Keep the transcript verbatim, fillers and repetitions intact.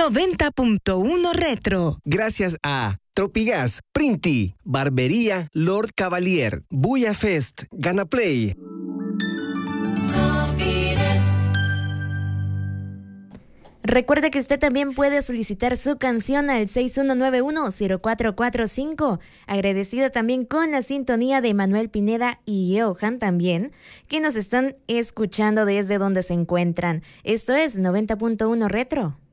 noventa punto uno Retro. Gracias a Tropigas, Printi, Barbería Lord Cavalier, Buya Fest, Gana Play. Recuerde que usted también puede solicitar su canción al seis uno nueve uno cero cuatro cuatro cinco. Agradecida también con la sintonía de Manuel Pineda y Johan también, que nos están escuchando desde donde se encuentran. Esto es noventa punto uno Retro.